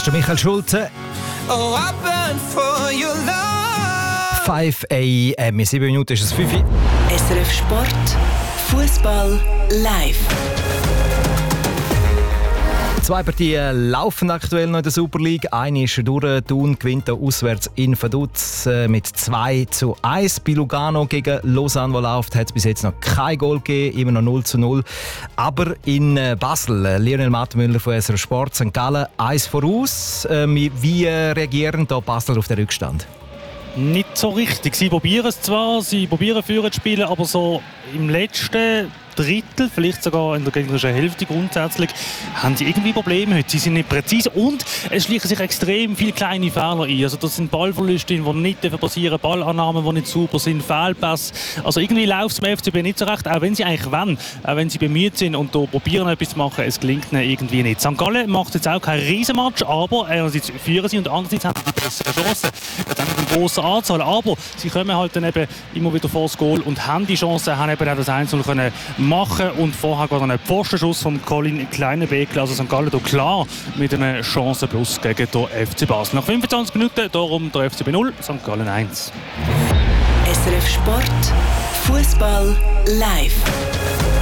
ist der Michael Schulze. Oh, I burn for your love. 5 AM, in 7 Minuten ist es 5 Uhr. SRF Sport, Fußball live. 2 Partien laufen aktuell noch in der Super League. Eine ist durch. Thun gewinnt auswärts in Vaduz mit 2:1. Bei Lugano gegen Lausanne, wo läuft, hat es bis jetzt noch kein Goal gegeben, immer noch 0:0. Aber in Basel, Lionel Mattenmüller von SRF Sport, St. Gallen 1 voraus. Wie reagieren da Basel auf den Rückstand? Nicht so richtig. Sie probieren es zwar, sie probieren führen zu spielen, aber so im letzten Drittel, vielleicht sogar in der gegnerischen Hälfte grundsätzlich, haben sie irgendwie Probleme heute. Sie sind nicht präzise und es schleichen sich extrem viele kleine Fehler ein. Also das sind Ballverluste, die nicht passieren dürfen, Ballannahmen, die nicht super sind, Fehlpässe. Also irgendwie läuft es im FCB nicht so recht, auch wenn sie eigentlich wollen, auch wenn sie bemüht sind und da probieren etwas zu machen, es gelingt ihnen irgendwie nicht. St. Gallen macht jetzt auch keinen Riesenmatch, aber einerseits führen sie und andererseits haben sie die besseren Chancen. Jetzt haben sie eine grosse Anzahl, aber sie kommen halt dann eben immer wieder vor das Goal und haben die Chance, haben eben auch das 1:0 können machen und vorher gerade einen Pfostenschuss von Colin Kleinebekle. Also St. Gallen hier klar mit einer Chance plus gegen den FC Basel. Nach 25 Minuten darum der FCB 0, St. Gallen 1. SRF Sport, Fußball live.